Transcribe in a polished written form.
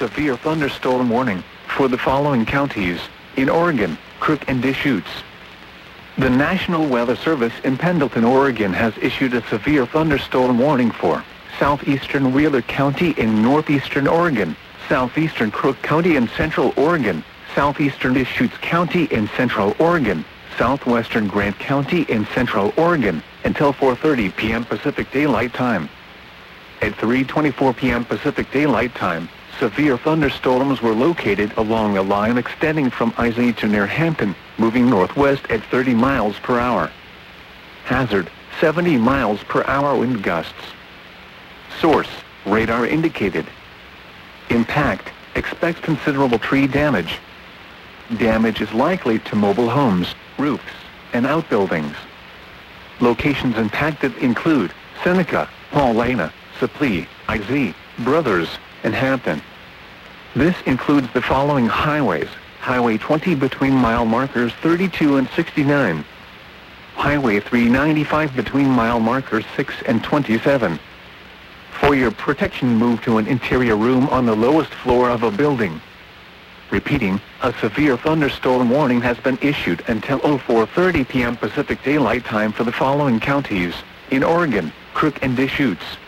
severe thunderstorm warning for the following counties in Oregon, Crook and Deschutes. The National Weather Service in Pendleton, Oregon has issued a severe thunderstorm warning for southeastern Wheeler County in northeastern Oregon, southeastern Crook County in central Oregon, southeastern Deschutes County in central Oregon, southwestern Grant County in central Oregon, until 4:30 p.m. Pacific Daylight Time. At 3:24 p.m. Pacific Daylight Time, severe thunderstorms were located along a line extending from Isay to near Hampton, moving northwest at 30 miles per hour. Hazard, 70 miles per hour wind gusts. Source, radar indicated. Impact, expect considerable tree damage. Damage is likely to mobile homes, roofs, and outbuildings. Locations impacted include Seneca, Paulina, Sapele, Isay, Brothers, and Hampton. This includes the following highways: Highway 20 between mile markers 32 and 69. Highway 395 between mile markers 6 and 27. For your protection, move to an interior room on the lowest floor of a building. Repeating, a severe thunderstorm warning has been issued until 4:30 p.m. Pacific Daylight Time for the following counties in Oregon, Crook and Deschutes.